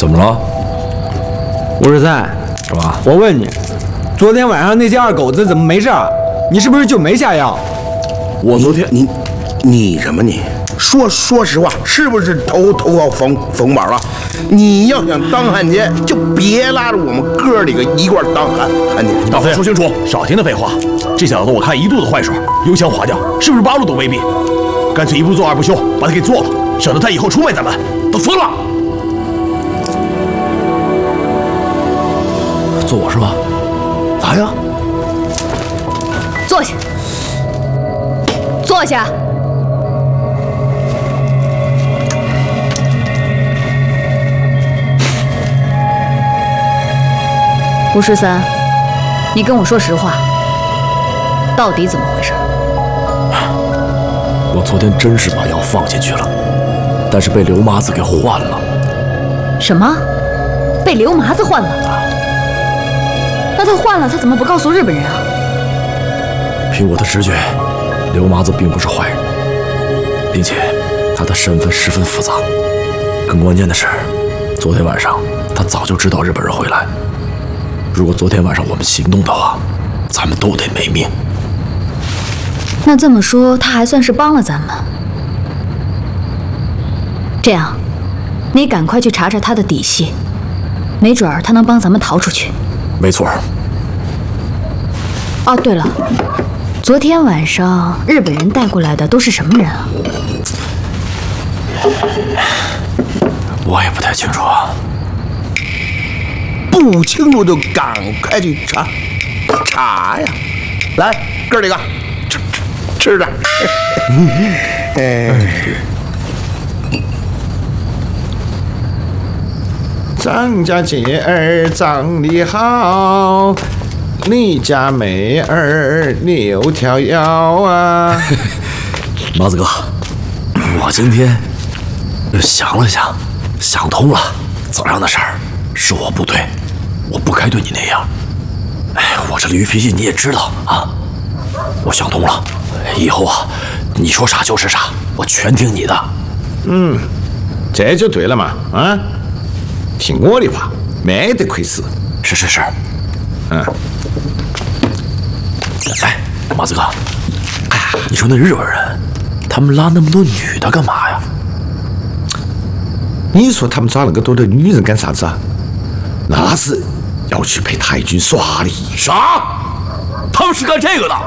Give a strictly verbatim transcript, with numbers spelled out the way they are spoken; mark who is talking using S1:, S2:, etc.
S1: 怎么了？
S2: 吴十三，
S1: 是吧？
S2: 我问你，昨天晚上那些二狗子怎么没事啊？你是不是就没下药？
S3: 我昨天你你什么你？说说实话，是不是头头号冯冯宝了？你要想当汉奸，就别拉着我们哥几个一块当汉汉奸。
S4: 大飞，说清楚，少听的废话。这小子我看一肚子坏水，油腔滑调，是不是八路都未必？干脆一不做二不休，把他给做了，省得他以后出卖咱们。都疯了！
S1: 做我是吧？来呀！
S5: 坐下，坐下。吴十三，你跟我说实话，到底怎么回事？
S1: 我昨天真是把药放进去了，但是被刘麻子给换了。
S5: 什么？被刘麻子换了？那他换了，他怎么不告诉日本人啊？
S1: 凭我的直觉，刘麻子并不是坏人，并且他的身份十分复杂。更关键的是，昨天晚上他早就知道日本人会来。如果昨天晚上我们行动的话，咱们都得没命。
S5: 那这么说，他还算是帮了咱们。这样，你赶快去查查他的底细，没准儿他能帮咱们逃出去。
S1: 没错。
S5: 哦，对了，昨天晚上日本人带过来的都是什么人啊？
S1: 我也不太清楚啊。
S3: 不清楚就赶快去查查呀！来，哥几个吃吃着。哎，
S6: 张家姐儿长得好，你家妹儿六条腰啊！
S1: 麻子哥，我今天想了想，想通了，早上的事儿是我不对。我不该对你那样，哎，我这驴脾气你也知道啊。我想通了，以后啊，你说啥就是啥，我全听你的。
S6: 嗯，这就对了嘛，啊，听我的话，没得亏死。
S1: 是是是，
S6: 嗯。
S1: 哎，马子哥，哎呀，你说那日本人，他们拉那么多女的干嘛呀？
S6: 你说他们找那么多的女人干啥子啊？那是要去陪太君耍礼。
S4: 啥？他们是干这个的？